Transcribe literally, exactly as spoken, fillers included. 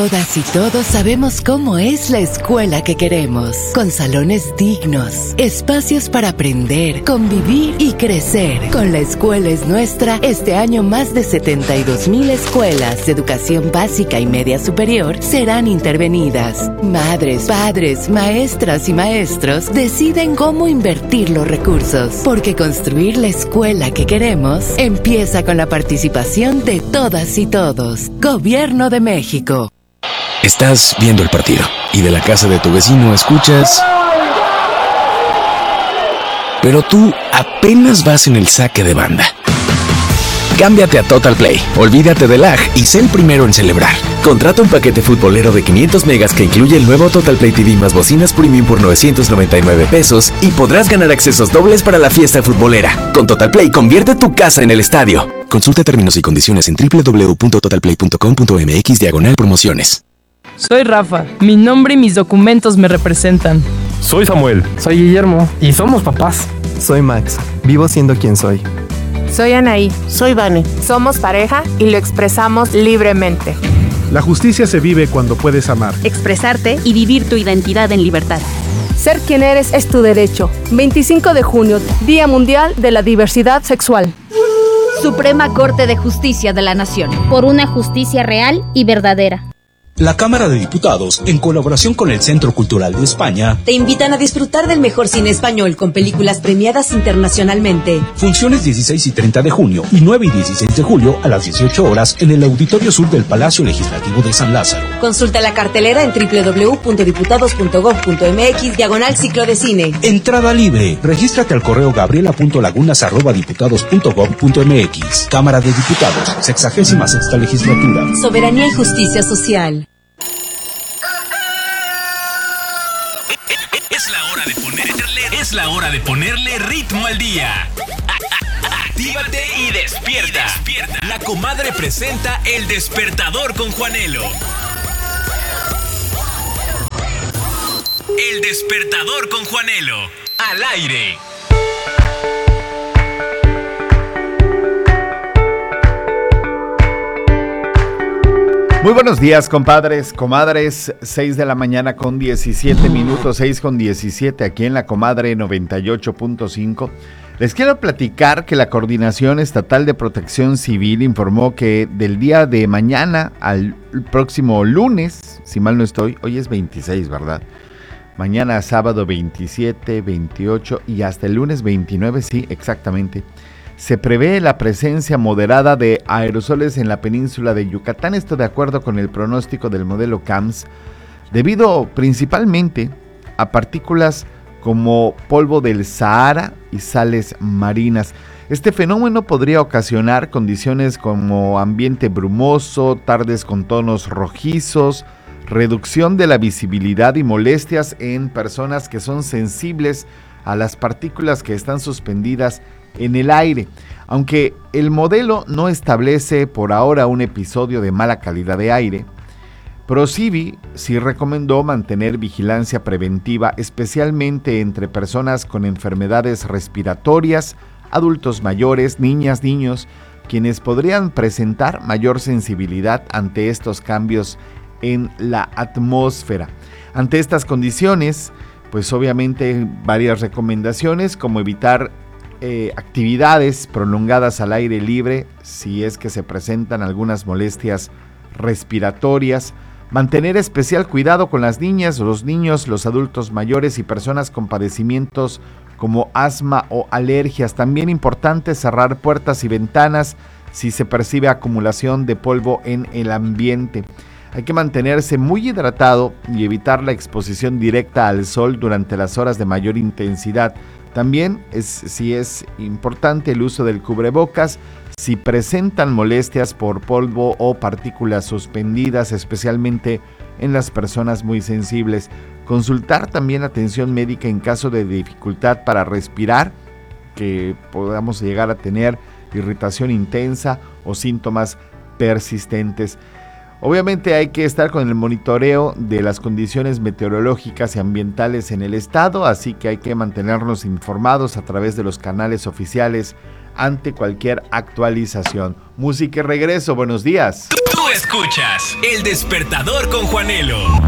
Todas y todos sabemos cómo es la escuela que queremos, con salones dignos, espacios para aprender, convivir y crecer. Con La Escuela es Nuestra, este año más de setenta y dos mil escuelas de educación básica y media superior serán intervenidas. Madres, padres, maestras y maestros deciden cómo invertir los recursos, porque construir la escuela que queremos empieza con la participación de todas y todos. Gobierno de México. Estás viendo el partido y de la casa de tu vecino escuchas... Pero tú apenas vas en el saque de banda. Cámbiate a Total Play, olvídate de lag y sé el primero en celebrar. Contrata un paquete futbolero de quinientos megas que incluye el nuevo Total Play T V más bocinas premium por novecientos noventa y nueve pesos y podrás ganar accesos dobles para la fiesta futbolera. Con Total Play, convierte tu casa en el estadio. Consulta términos y condiciones en doble u doble u doble u punto total play punto com punto m x diagonal promociones. Soy Rafa, mi nombre y mis documentos me representan. Soy Samuel. Soy Guillermo y somos papás. Soy Max, vivo siendo quien soy. Soy Anaí. Soy Vane. Somos pareja y lo expresamos libremente. La justicia se vive cuando puedes amar, expresarte y vivir tu identidad en libertad. Ser quien eres es tu derecho. veinticinco de junio, Día Mundial de la Diversidad Sexual. Suprema Corte de Justicia de la Nación. Por una justicia real y verdadera. La Cámara de Diputados, en colaboración con el Centro Cultural de España, te invitan a disfrutar del mejor cine español con películas premiadas internacionalmente. Funciones dieciséis y treinta de junio y nueve y dieciséis de julio a las dieciocho horas en el Auditorio Sur del Palacio Legislativo de San Lázaro. Consulta la cartelera en doble u doble u doble u punto diputados punto gob punto m x diagonal ciclo de cine. Entrada libre. Regístrate al correo gabriela punto lagunas arroba diputados punto gob punto m x. Cámara de Diputados, sexagésima sexta legislatura. Soberanía y justicia social. Es la hora de ponerle, es la hora de ponerle ritmo al día. Actívate y despierta. y despierta. La Comadre presenta El Despertador con Juanelo. El Despertador con Juanelo. Al aire. Muy buenos días, compadres, comadres. seis de la mañana con diecisiete minutos, seis con diecisiete aquí en la Comadre noventa y ocho punto cinco. Les quiero platicar que la Coordinación Estatal de Protección Civil informó que del día de mañana al próximo lunes, si mal no estoy, hoy es veintiséis, ¿verdad? Mañana sábado veintisiete, veintiocho y hasta el lunes veintinueve, sí, exactamente. Se prevé la presencia moderada de aerosoles en la península de Yucatán, esto de acuerdo con el pronóstico del modelo C A M S, debido principalmente a partículas como polvo del Sahara y sales marinas. Este fenómeno podría ocasionar condiciones como ambiente brumoso, tardes con tonos rojizos, reducción de la visibilidad y molestias en personas que son sensibles a las partículas que están suspendidas en el aire. Aunque el modelo no establece por ahora un episodio de mala calidad de aire, ProCivi sí recomendó mantener vigilancia preventiva, especialmente entre personas con enfermedades respiratorias, adultos mayores, niñas, niños, quienes podrían presentar mayor sensibilidad ante estos cambios en la atmósfera. Ante estas condiciones, pues obviamente varias recomendaciones como evitar Eh, actividades prolongadas al aire libre si es que se presentan algunas molestias respiratorias, mantener especial cuidado con las niñas, los niños, los adultos mayores y personas con padecimientos como asma o alergias. También importante cerrar puertas y ventanas si se percibe acumulación de polvo en el ambiente. Hay que mantenerse muy hidratado y evitar la exposición directa al sol durante las horas de mayor intensidad. También es, sí es importante el uso del cubrebocas si presentan molestias por polvo o partículas suspendidas, especialmente en las personas muy sensibles. Consultar también atención médica en caso de dificultad para respirar, que podamos llegar a tener irritación intensa o síntomas persistentes. Obviamente hay que estar con el monitoreo de las condiciones meteorológicas y ambientales en el estado, así que hay que mantenernos informados a través de los canales oficiales ante cualquier actualización. Música y regreso, buenos días. Tú escuchas El Despertador con Juanelo.